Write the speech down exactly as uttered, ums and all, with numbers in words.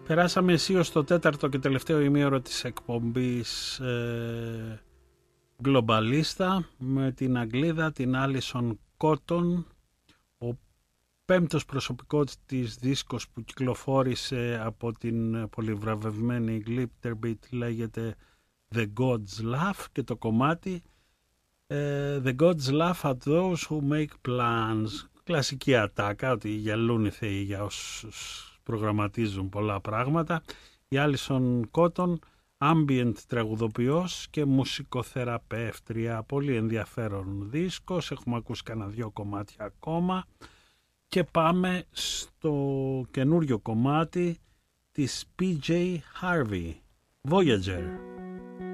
Περάσαμε αισίως στο τέταρτο και τελευταίο ημίωρο της εκπομπής ε, Globalista με την Αγγλίδα, την Alison Cotton. Ο πέμπτος προσωπικός της δίσκος που κυκλοφόρησε από την πολυβραβευμένη Glitterbeat λέγεται The Gods Laugh και το κομμάτι ε, The Gods Laugh at those who make plans. Κλασική ατάκα, ότι γελούν οι θεοί για όσους προγραμματίζουν πολλά πράγματα. Η Alison Cotton, ambient τραγουδοποιός και μουσικοθεραπεύτρια. Πολύ ενδιαφέρον δίσκος. Έχουμε ακούσει κανένα δυο κομμάτια ακόμα. Και πάμε στο καινούριο κομμάτι της πι τζέι Harvey, Voyager.